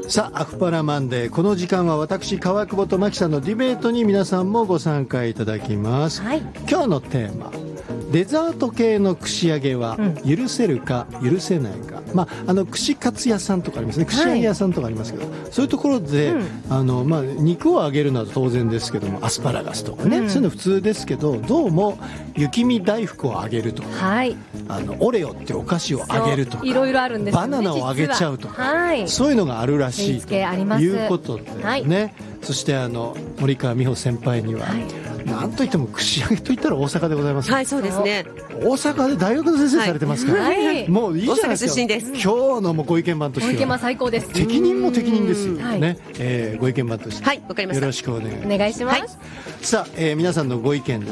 さあアフパラマンデー、この時間は私川久保と牧さんのディベートに皆さんもご参加いただきます、はい、今日のテーマ、デザート系の串揚げは許せるか許せないか、串カツ屋さんとかありますね、串揚げ屋さんとかありますけど、そういうところで、肉を揚げるのは当然ですけども、アスパラガスとかね、そういうの普通ですけど、どうも雪見大福を揚げるとか、オレオってお菓子を揚げるとか、 いろいろあるんですよね、 バナナを揚げちゃうとか、そういうのがあるらしいということでね、そして森川美穂先輩には、なんといっても串揚げといったら大阪でございます。 はい、そうですね。 大阪で大学の先生されてますから、もういいじゃないですか。 大阪出身です。 今日のもご意見番としては。 ご意見番最高です。 適任も適任ですよね。ご意見番として。 はい、わかりました。 よろしくお願いします。 お願いします。 さあ、皆さんのご意見です。